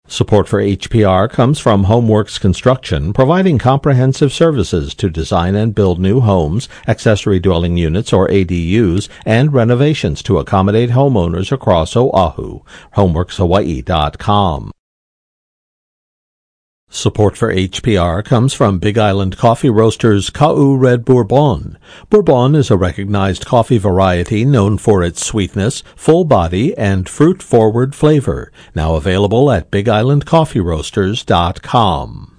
Support for HPR comes from Homeworks Construction, providing comprehensive services to design and build new homes, accessory dwelling units or ADUs, and renovations to accommodate homeowners across Oahu. HomeworksHawaii.com. Support for HPR comes from Big Island Coffee Roasters Ka'u Red Bourbon. Bourbon is a recognized coffee variety known for its sweetness, full body, and fruit-forward flavor. Now available at BigIslandCoffeeRoasters.com.